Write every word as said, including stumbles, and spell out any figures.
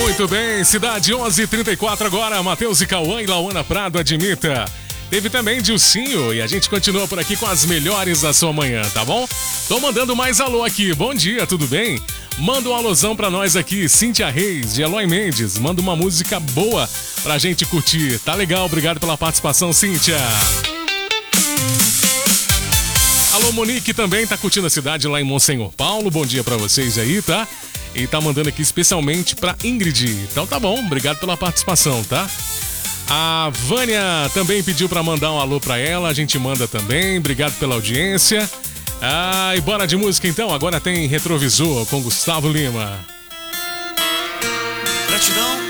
Muito bem, cidade onze e trinta e quatro agora, Matheus e Cauã e Lauana Prado, admita. Teve também Dilcinho e a gente continua por aqui com as melhores da sua manhã, tá bom? Tô mandando mais alô aqui, bom dia, tudo bem? Manda um alôzão pra nós aqui, Cíntia Reis, de Eloy Mendes, manda uma música boa pra gente curtir, tá legal, obrigado pela participação, Cíntia. Alô, Monique também tá curtindo a cidade lá em Monsenhor Paulo, bom dia pra vocês aí, tá? E tá mandando aqui especialmente pra Ingrid. Então tá bom, obrigado pela participação, tá? A Vânia também pediu pra mandar um alô pra ela, a gente manda também, obrigado pela audiência. Ah, e bora de música então, agora tem Retrovisor com Gustavo Lima. Gratidão